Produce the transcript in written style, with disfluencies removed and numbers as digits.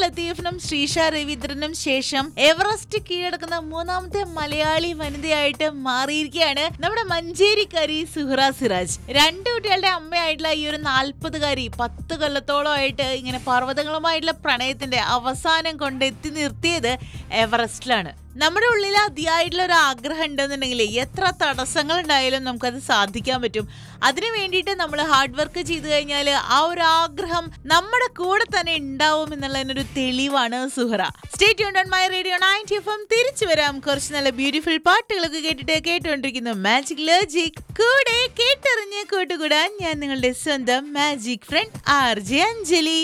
ലത്തീഫിനും ശ്രീഷ രവീന്ദ്രനും ശേഷം എവറസ്റ്റ് കീഴടക്കുന്ന മൂന്നാമത്തെ മലയാളി വനിതയായിട്ട് മാറിയിരിക്കുകയാണ് നമ്മുടെ മഞ്ചേരിക്കാരി സുഹറ സിറാജ്. രണ്ടു കുട്ടികളുടെ അമ്മയായിട്ടുള്ള ഈ ഒരു 40-കാരി 10 കൊല്ലത്തോളമായിട്ട് ഇങ്ങനെ പർവ്വതങ്ങളുമായിട്ടുള്ള പ്രണയത്തിന്റെ അവസാനം കൊണ്ടെത്തി നിർത്തിയത് എവറസ്റ്റിലാണ്. നമ്മുടെ ഉള്ളിൽ അതിയായിട്ടുള്ള ഒരു ആഗ്രഹം ഉണ്ടെന്നുണ്ടെങ്കിൽ എത്ര തടസ്സങ്ങൾ ഉണ്ടായാലും നമുക്കത് സാധിക്കാൻ പറ്റും. അതിനു വേണ്ടിയിട്ട് നമ്മൾ ഹാർഡ് വർക്ക് ചെയ്തു കഴിഞ്ഞാൽ ആ ഒരു ആഗ്രഹം നമ്മുടെ കൂടെ തന്നെ ഉണ്ടാവും എന്നുള്ളതിനൊരു തെളിവാണ് Suhara. Stay tuned on my radio 90 FM. തിരിച്ചു വരാം കുറച്ച് നല്ല ബ്യൂട്ടിഫുൾ പാട്ടുകളൊക്കെ കേട്ടുകൊണ്ടിരിക്കുന്നു മാജിക് ലോജിക്. കൂടെ കേട്ടറിഞ്ഞ് കൂട്ടുകൂടാൻ ഞാൻ നിങ്ങളുടെ സ്വന്തം മാജിക് ഫ്രണ്ട് RJ അഞ്ജലി.